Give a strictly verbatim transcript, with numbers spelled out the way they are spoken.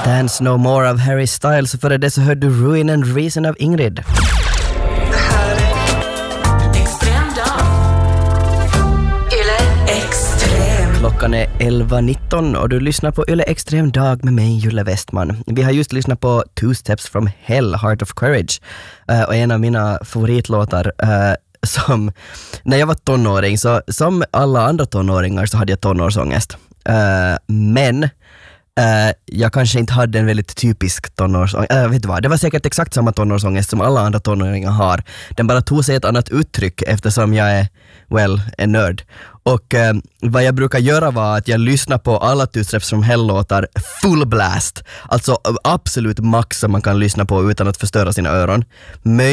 Dance No More av Harry Styles, och före det så hörde du Ruin and Reason av Ingrid. Klockan är elva nitton och du lyssnar på Yle Extrem Dag med mig, Julle Westman. Vi har just lyssnat på Two Steps from Hell, Heart of Courage, uh, och en av mina favoritlåtar. Uh, som, när jag var tonåring, så som alla andra tonåringar så hade jag tonårsångest. Uh, men Uh, jag kanske inte hade en väldigt typisk tonårsångest. Uh, vet du vad? Det var säkert exakt samma tonårsångest som alla andra tonåringar har. Den bara tog sig ett annat uttryck eftersom jag är, well, en nörd. Och uh, vad jag brukar göra var att jag lyssnar på alla Two Steps from Hell-låtar full blast. Alltså absolut max som man kan lyssna på utan att förstöra sina öron.